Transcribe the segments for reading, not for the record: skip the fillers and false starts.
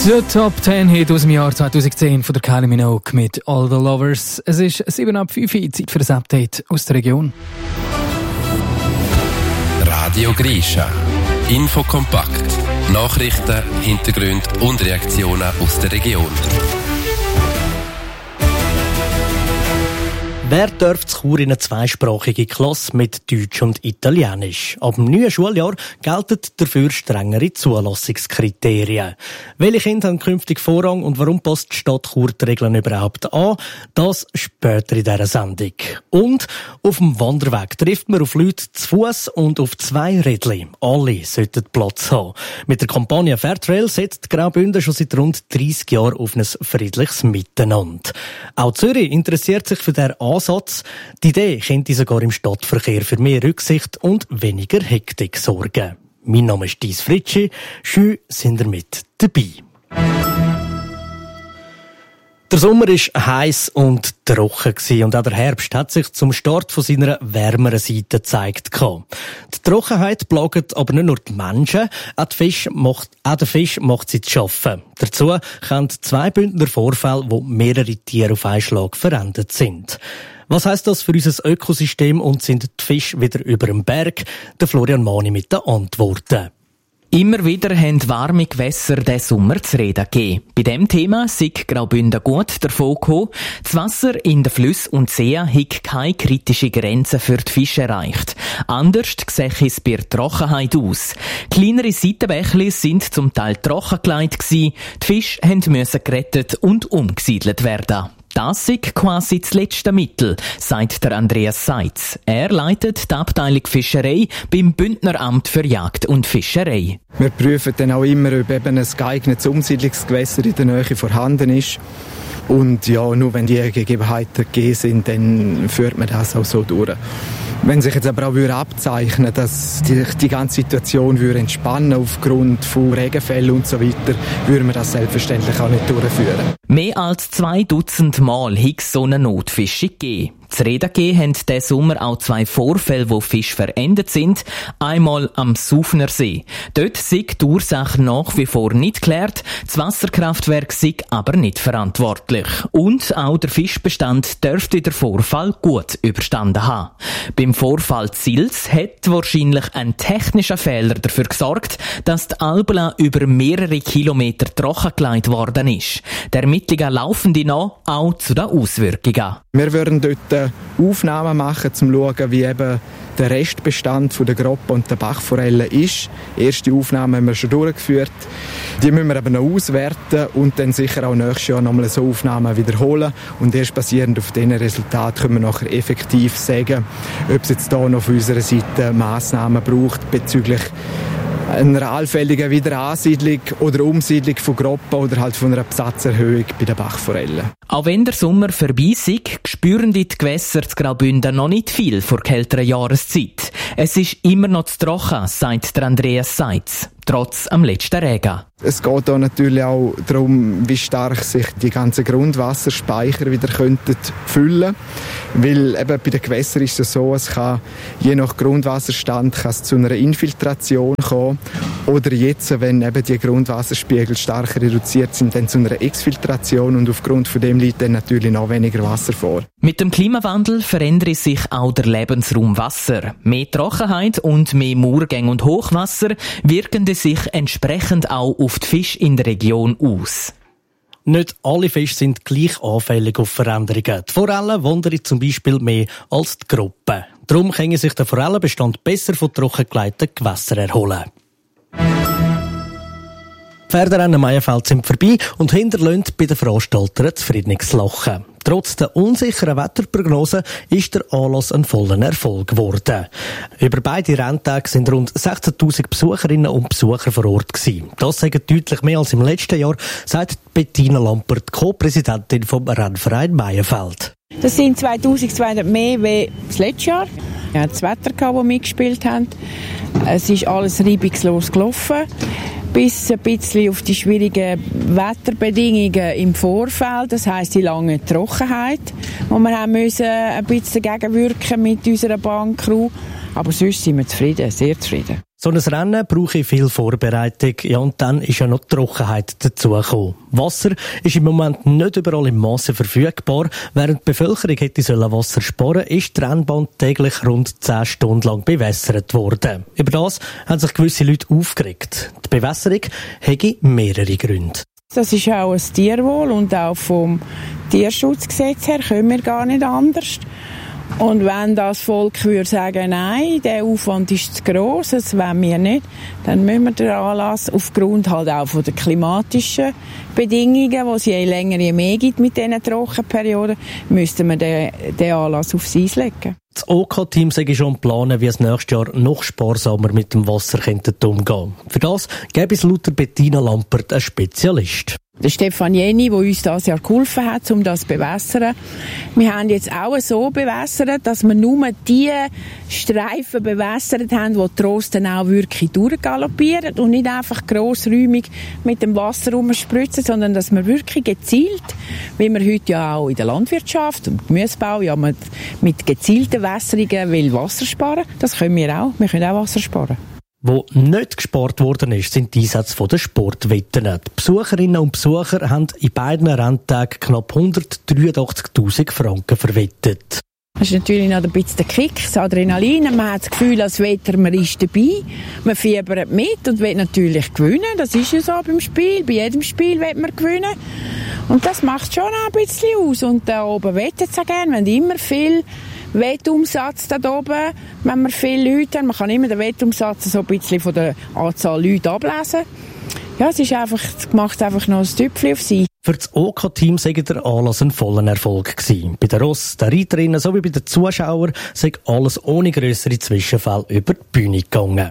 Der Top 10 Hit aus dem Jahr 2010 von der Kylie Minogue mit All the Lovers. Es ist 7:05 Uhr, Zeit für ein Update aus der Region. Radio Grisha. Info kompakt. Nachrichten, Hintergründe und Reaktionen aus der Region. Wer darf in Chur in eine zweisprachige Klasse mit Deutsch und Italienisch? Ab dem neuen Schuljahr gelten dafür strengere Zulassungskriterien. Welche Kinder haben künftig Vorrang und warum passt die Stadt Chur die Regeln überhaupt an? Das später in dieser Sendung. Und auf dem Wanderweg trifft man auf Leute zu Fuss und auf 2 Rädchen. Alle sollten Platz haben. Mit der Kampagne Fairtrail setzt Graubünden schon seit rund 30 Jahren auf ein friedliches Miteinander. Auch Zürich interessiert sich für diesen Ansatz. Die Idee könnte sogar im Stadtverkehr für mehr Rücksicht und weniger Hektik sorgen. Mein Name ist Dies Fritschi. Schön sind ihr mit dabei. Der Sommer war heiß und trocken und auch der Herbst hat sich zum Start von seiner wärmeren Seite gezeigt. Die Trockenheit plagt aber nicht nur die Menschen, auch der Fisch macht sie zu schaffen. Dazu kommen 2 Bündner Vorfälle, wo mehrere Tiere auf einen Schlag verendet sind. Was heisst das für unser Ökosystem und sind die Fische wieder über dem Berg? Der Florian Mani mit den Antworten. Immer wieder haben warme Gewässer diesen Sommer zu reden gegeben. Bei diesem Thema sind Graubünden gut davon gekommen. Das Wasser in den Flüssen und Seen hat keine kritische Grenze für die Fische erreicht. Anders sehe es bei der Trockenheit aus. Kleinere Seitenbächli sind zum Teil trockengelegt gewesen. Die Fische mussten gerettet und umgesiedelt werden. Das ist quasi das letzte Mittel, sagt der Andreas Seitz. Er leitet die Abteilung Fischerei beim Bündneramt für Jagd und Fischerei. Wir prüfen dann auch immer, ob eben ein geeignetes Umsiedlungsgewässer in der Nähe vorhanden ist. Und ja, nur wenn die Gegebenheiten gegeben sind, dann führt man das auch so durch. Wenn sich jetzt aber auch abzeichnen würde, dass die ganze Situation entspannen aufgrund von Regenfällen und so weiter, würde man das selbstverständlich auch nicht durchführen. Mehr als 2 Dutzend Mal hat es so eine Notfischung gegeben. Zu reden gegeben haben diesen Sommer auch 2 Vorfälle, wo Fische verendet sind. Einmal am Sufner See. Dort sind die Ursachen nach wie vor nicht geklärt. Das Wasserkraftwerk sei aber nicht verantwortlich. Und auch der Fischbestand dürfte den Vorfall gut überstanden haben. Beim Vorfall Zils hat wahrscheinlich ein technischer Fehler dafür gesorgt, dass die Albula über mehrere Kilometer trockengelegt worden ist. Die Ermittlungen laufen noch, auch zu den Auswirkungen. Wir würden dort Aufnahmen machen, um zu schauen, wie eben der Restbestand von der Groppe und der Bachforelle ist. Erste Aufnahmen haben wir schon durchgeführt. Die müssen wir eben noch auswerten und dann sicher auch nächstes Jahr nochmal so Aufnahmen wiederholen. Und erst basierend auf diesen Resultaten können wir nachher effektiv sagen, ob es jetzt hier noch von unserer Seite Massnahmen braucht bezüglich einer allfälligen Wiederansiedlung oder Umsiedlung von Gruppen oder halt von einer Besatzerhöhung bei den Bachforellen. Auch wenn der Sommer vorbei ist, spüren die Gewässer zu Graubünden noch nicht viel vor kälteren Jahreszeit. Es ist immer noch zu trocken, sagt der Andreas Seitz, trotz am letzten Regen. Es geht auch natürlich auch darum, wie stark sich die ganzen Grundwasserspeicher wieder könnten füllen. Weil eben bei den Gewässern ist es so, es kann je nach Grundwasserstand zu einer Infiltration kommen. Oder jetzt, wenn eben die Grundwasserspiegel stark reduziert sind, dann zu einer Exfiltration und aufgrund von dem liegt dann natürlich noch weniger Wasser vor. Mit dem Klimawandel verändert sich auch der Lebensraum Wasser. Mehr Trockenheit und mehr Murgänge und Hochwasser wirken sich entsprechend auch auf die Fische in der Region aus. Nicht alle Fische sind gleich anfällig auf Veränderungen. Die Forellen wandern zum Beispiel mehr als die Gruppen. Darum kann sich der Forellenbestand besser von trockengelegten Gewässern erholen. Die Pferderennen Meierfeld sind vorbei und hinterlassen bei den Veranstaltern ein zufriedenes Lachen. Trotz der unsicheren Wetterprognose ist der Anlass ein voller Erfolg geworden. Über beide Renntage sind rund 16.000 Besucherinnen und Besucher vor Ort gewesen. Das sagt deutlich mehr als im letzten Jahr, sagt Bettina Lampert, Co-Präsidentin vom Rennverein Meierfeld. Das sind 2.200 mehr wie das letzte Jahr. Wir hatten das Wetter, das wir mitgespielt haben. Es ist alles reibungslos gelaufen. Bis ein bisschen auf die schwierigen Wetterbedingungen im Vorfeld, das heisst die lange Trockenheit, wo wir haben müssen ein bisschen gegenwirken mit unserer Bahncrew. Aber sonst sind wir zufrieden, sehr zufrieden. So ein Rennen brauche ich viel Vorbereitung. Ja, und dann ist ja noch die Trockenheit dazugekommen. Wasser ist im Moment nicht überall im Masse verfügbar. Während die Bevölkerung hätte Wasser sparen sollen, ist die Rennbahn täglich rund 10 Stunden lang bewässert worden. Über das haben sich gewisse Leute aufgeregt. Die Bewässerung hätte mehrere Gründe. Das ist auch ein Tierwohl und auch vom Tierschutzgesetz her können wir gar nicht anders. Und wenn das Volk würde sagen, nein, der Aufwand ist zu gross, das wollen wir nicht, dann müssen wir den Anlass aufgrund halt auch von den klimatischen Bedingungen, die es je länger je mehr gibt mit diesen Trockenperioden, müssten wir den Anlass aufs Eis legen. Das OK-Team sei schon planen, wie es nächstes Jahr noch sparsamer mit dem Wasser umgehen könnte. Für das gäbe es laut Bettina Lampert einen Spezialist. Der Stefan Jenny, der uns dieses Jahr geholfen hat, um das zu bewässern. Wir haben jetzt auch so bewässert, dass wir nur die Streifen bewässert haben, wo die Rosse dann auch wirklich durchgaloppieren und nicht einfach grossräumig mit dem Wasser rumspritzen, sondern dass wir wirklich gezielt, wie wir heute ja auch in der Landwirtschaft und Gemüsebau ja mit gezielten Wässerungen will Wasser sparen. Das können wir auch. Wir können auch Wasser sparen. Wo nicht gespart worden ist, sind die Einsätze der Sportwetten. Die Besucherinnen und Besucher haben in beiden Renntagen knapp 183'000 Franken verwettet. Das ist natürlich noch ein bisschen der Kick, das Adrenalin. Man hat das Gefühl, als Wetter, man ist dabei. Man fiebert mit und will natürlich gewinnen. Das ist ja so beim Spiel. Bei jedem Spiel will man gewinnen. Und das macht schon ein bisschen aus. Und da oben wettet es auch gerne. Wir haben immer viel Wettumsatz da oben, wenn wir viele Leute haben. Man kann immer den Wettumsatz so ein bisschen von der Anzahl Leute ablesen. Ja, es macht einfach noch ein Tüpfchen auf sie. Für das OK-Team sei der Anlass ein voller Erfolg gewesen. Bei den Ross, den Reiterinnen sowie bei den Zuschauern sei alles ohne grössere Zwischenfälle über die Bühne gegangen.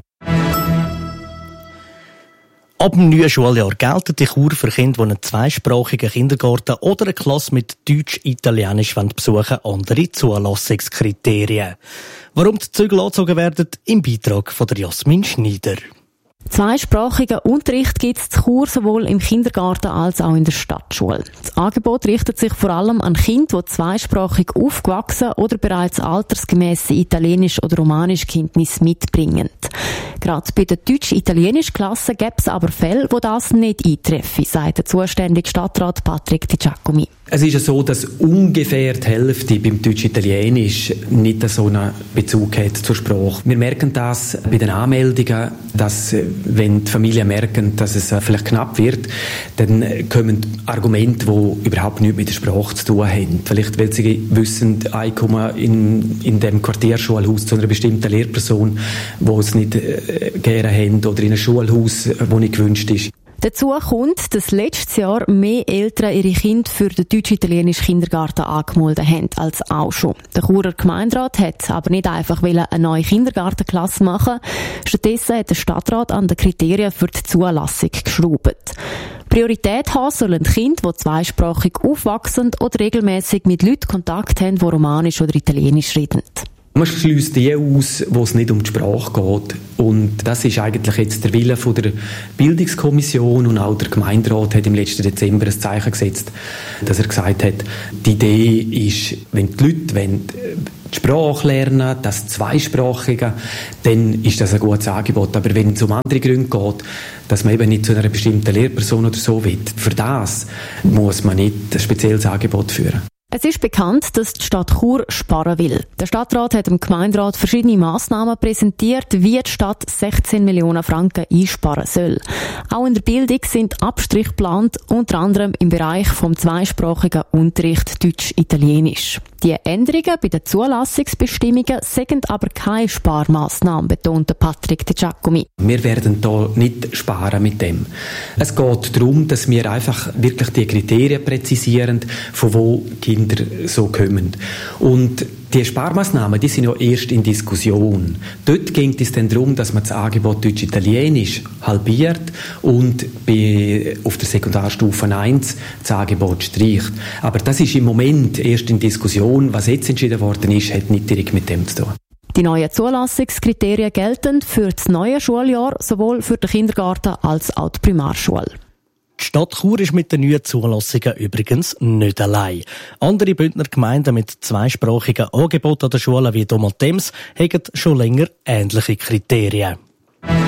Ab dem neuen Schuljahr gelten die Kur für Kinder, die einen zweisprachigen Kindergarten oder eine Klasse mit Deutsch-Italienisch besuchen, andere Zulassungskriterien. Warum die Zügel angezogen werden, im Beitrag von der Jasmin Schneider. Zweisprachigen Unterricht gibt es zu Chur sowohl im Kindergarten als auch in der Stadtschule. Das Angebot richtet sich vor allem an Kinder, die zweisprachig aufgewachsen oder bereits altersgemäße Italienisch- oder Romanisch-Kenntnisse mitbringen. Gerade bei der Deutsch-Italienisch-Klasse gäbe es aber Fälle, wo das nicht eintreffen, sagt der zuständige Stadtrat Patrick Di Giacomi. Es ist ja so, dass ungefähr die Hälfte beim Deutsch-Italienisch nicht so einen Bezug hat zur Sprache. Wir merken das bei den Anmeldungen, dass wenn die Familien merken, dass es vielleicht knapp wird, dann kommen Argumente, die überhaupt nichts mit der Sprache zu tun haben. Vielleicht, weil sie wissen, ich komme in dem Quartierschulhaus zu einer bestimmten Lehrperson, die es nicht gerne haben, oder in einem Schulhaus, das nicht gewünscht ist. Dazu kommt, dass letztes Jahr mehr Eltern ihre Kinder für den deutsch-italienischen Kindergarten angemeldet haben als auch schon. Der Churer Gemeinderat hat aber nicht einfach eine neue Kindergartenklasse machen. Stattdessen hat der Stadtrat an den Kriterien für die Zulassung geschraubt. Priorität haben sollen Kinder, die zweisprachig aufwachsen oder regelmäßig mit Leuten Kontakt haben, die Romanisch oder Italienisch reden. Man schliesst die aus, wo es nicht um die Sprache geht. Und das ist eigentlich jetzt der Wille von der Bildungskommission, und auch der Gemeinderat hat im letzten Dezember ein Zeichen gesetzt, dass er gesagt hat, die Idee ist, wenn die Leute die Sprache lernen, das Zweisprachige, dann ist das ein gutes Angebot. Aber wenn es um andere Gründe geht, dass man eben nicht zu einer bestimmten Lehrperson oder so will, für das muss man nicht ein spezielles Angebot führen. Es ist bekannt, dass die Stadt Chur sparen will. Der Stadtrat hat dem Gemeinderat verschiedene Massnahmen präsentiert, wie die Stadt 16 Millionen Franken einsparen soll. Auch in der Bildung sind Abstriche geplant, unter anderem im Bereich vom zweisprachigen Unterricht Deutsch-Italienisch. Die Änderungen bei den Zulassungsbestimmungen sind aber keine Sparmaßnahmen, betonte Patrick Di Giacomi. Wir werden da nicht sparen mit dem. Es geht darum, dass wir einfach wirklich die Kriterien präzisieren, von wo Kinder so kommen. Und die Sparmaßnahmen, die sind ja erst in Diskussion. Dort ging es dann darum, dass man das Angebot Deutsch-Italienisch halbiert und auf der Sekundarstufe 1 das Angebot streicht. Aber das ist im Moment erst in Diskussion. Was jetzt entschieden worden ist, hat nicht direkt mit dem zu tun. Die neuen Zulassungskriterien gelten für das neue Schuljahr sowohl für den Kindergarten als auch die Primarschule. Die Stadt Chur ist mit den neuen Zulassungen übrigens nicht allein. Andere Bündner Gemeinden mit zweisprachigen Angeboten an den Schulen wie Domatems haben schon länger ähnliche Kriterien.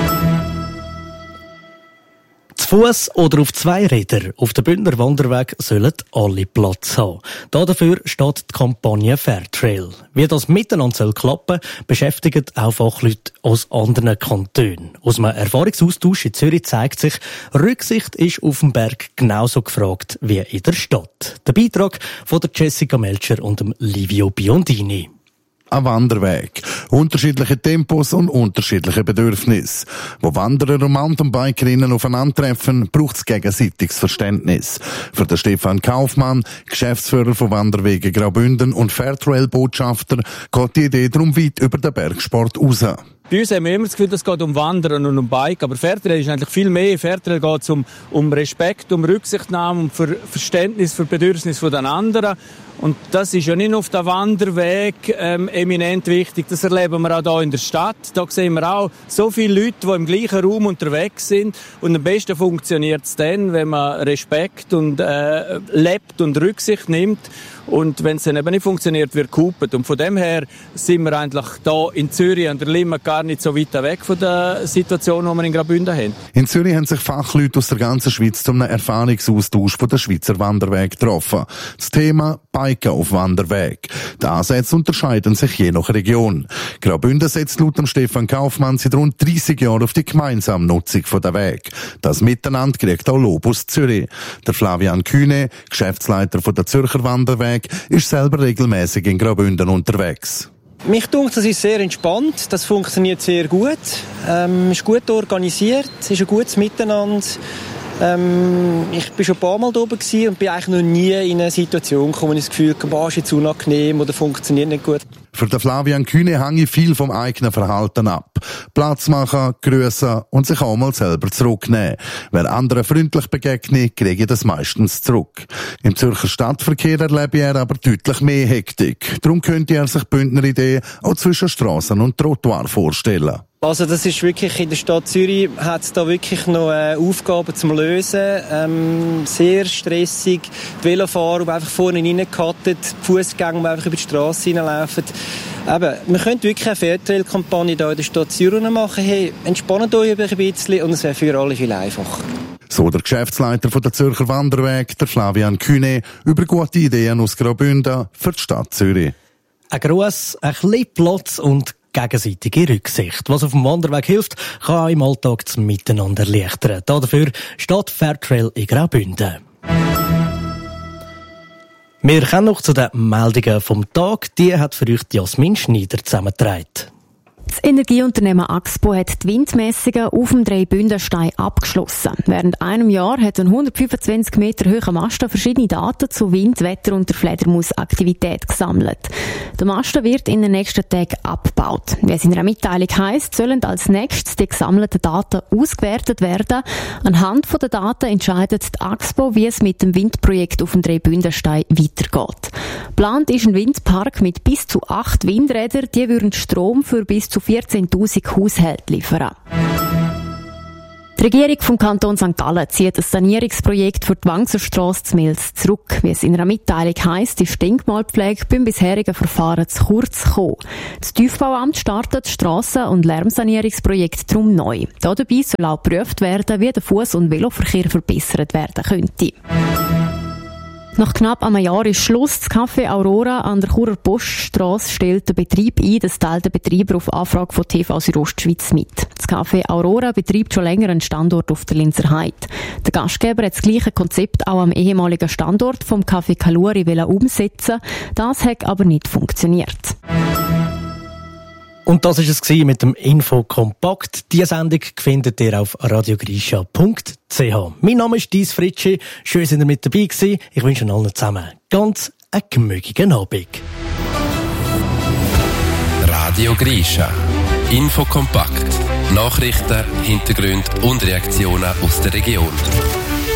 Zu Fuss oder auf 2 Rädern. Auf dem Bündner Wanderweg sollen alle Platz haben. Dafür steht die Kampagne Fairtrail. Wie das miteinander klappen soll, beschäftigt auch Fachleute aus anderen Kantonen. Aus einem Erfahrungsaustausch in Zürich zeigt sich, Rücksicht ist auf dem Berg genauso gefragt wie in der Stadt. Der Beitrag von der Jessica Melcher und dem Livio Biondini. Ein Wanderweg. Unterschiedliche Tempos und unterschiedliche Bedürfnisse. Wo Wanderer und Mountainbikerinnen aufeinandertreffen, braucht es gegenseitiges Verständnis. Für den Stefan Kaufmann, Geschäftsführer von Wanderwege Graubünden und Fairtrail-Botschafter, geht die Idee darum weit über den Bergsport raus. Bei uns haben wir immer das Gefühl, es geht um Wandern und um Bike, aber Fairtrail ist eigentlich viel mehr. Fairtrail geht es um Respekt, um Rücksichtnahme, um Verständnis für Bedürfnisse der anderen. Und das ist ja nicht nur auf dem Wanderweg eminent wichtig. Das erleben wir auch hier in der Stadt. Da sehen wir auch so viele Leute, die im gleichen Raum unterwegs sind. Und am besten funktioniert es dann, wenn man Respekt und lebt und Rücksicht nimmt. Und wenn es dann eben nicht funktioniert, wird gehupert. Und von dem her sind wir eigentlich hier in Zürich an der Limmat gar nicht so weit weg von der Situation, die wir in Graubünden haben. In Zürich haben sich Fachleute aus der ganzen Schweiz zu einem Erfahrungsaustausch von der Schweizer Wanderweg getroffen. Das Thema Biken auf Wanderweg. Die Ansätze unterscheiden sich je nach Region. Graubünden setzt laut Stefan Kaufmann seit rund 30 Jahren auf die gemeinsame Nutzung der Weg. Das Miteinander kriegt auch Lob aus Zürich. Der Flavian Kühne, Geschäftsleiter der Zürcher Wanderweg, ist selber regelmäßig in Graubünden unterwegs. Mich denkt, das ist sehr entspannt, das funktioniert sehr gut, ist gut organisiert, es ist ein gutes Miteinander. Ich bin schon ein paar Mal da oben und bin eigentlich noch nie in eine Situation gekommen, wo ich das Gefühl habe, ist jetzt unangenehm oder funktioniert nicht gut. Für den Flavian Kühne hänge viel vom eigenen Verhalten ab. Platz machen, grüssen und sich auch mal selber zurücknehmen. Wer anderen freundlich begegnet, kriege ich das meistens zurück. Im Zürcher Stadtverkehr erlebe er aber deutlich mehr Hektik. Darum könnte er sich Bündner-Ideen auch zwischen Strassen und Trottoir vorstellen. Also das ist wirklich, in der Stadt Zürich hat es da wirklich noch Aufgaben zum Lösen. Sehr stressig. Die Velofahrer, die einfach vorne reingekattet, die Fußgänger, die einfach über die Strasse reinlaufen. Eben, wir könnten wirklich eine Fairtrail-Kampagne hier in der Stadt Zürich machen. Hey, entspannt euch ein bisschen und es wäre für alle viel einfacher. So der Geschäftsleiter der Zürcher Wanderweg, der Flavian Kühne, über gute Ideen aus Graubünden für die Stadt Zürich. Ein Gruss, ein bisschen Platz und gegenseitige Rücksicht. Was auf dem Wanderweg hilft, kann auch im Alltag das Miteinander erleichtern. Dafür steht Fairtrail in Graubünden. Wir kommen noch zu den Meldungen vom Tag. Die hat für euch Jasmin Schneider zusammengetragen. Das Energieunternehmen Axpo hat die Windmessungen auf dem Dreibündenstein abgeschlossen. Während einem Jahr hat ein 125 Meter hoher Masten verschiedene Daten zu Wind, Wetter und der Fledermausaktivität gesammelt. Der Masten wird in den nächsten Tagen abgebaut. Wie es in einer Mitteilung heisst, sollen als nächstes die gesammelten Daten ausgewertet werden. Anhand der Daten entscheidet die Axpo, wie es mit dem Windprojekt auf dem Dreibündenstein weitergeht. Geplant ist ein Windpark mit bis zu 8 Windrädern, die würden Strom für bis zu 14'000 Haushalte liefern. Die Regierung vom Kanton St. Gallen zieht ein Sanierungsprojekt für die Wangserstrasse zu Mils zurück. Wie es in einer Mitteilung heisst, ist die Denkmalpflege beim bisherigen Verfahren zu kurz gekommen. Das Tiefbauamt startet das Strassen- und Lärmsanierungsprojekt darum neu. Dabei soll auch geprüft werden, wie der Fuss- und Veloverkehr verbessert werden könnte. Nach knapp einem Jahr ist Schluss. Das Café Aurora an der Churer Poststrasse stellt den Betrieb ein. Das teilt der Betreiber auf Anfrage von TV Südostschweiz mit. Das Café Aurora betreibt schon länger einen Standort auf der Linzer Heide. Der Gastgeber hat das gleiche Konzept auch am ehemaligen Standort vom Café Kaluri umsetzen. Das hat aber nicht funktioniert. Und das war es mit dem Infokompakt. Diese Sendung findet ihr auf radiogrisha.ch. Mein Name ist Dies Fritschi. Schön, dass ihr mit dabei gewesen. Ich wünsche allen zusammen ganz einen gemütlichen Abend. Radio Grisha. Infokompakt. Nachrichten, Hintergründe und Reaktionen aus der Region.